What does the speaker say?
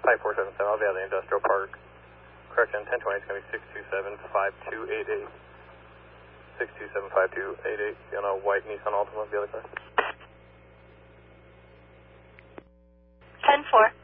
5477, I'll be at the industrial park. Correction, 1020 is going to be 627-5288. 627-5288, be on a white Nissan Altima, be other car. 10-4.